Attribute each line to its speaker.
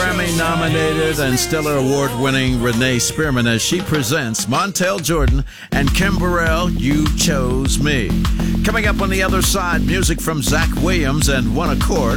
Speaker 1: Grammy-nominated and Stellar Award-winning Renee Spearman as she presents Montel Jordan and Kim Burrell, You Chose Me. Coming up on the other side, music from Zach Williams and One Accord.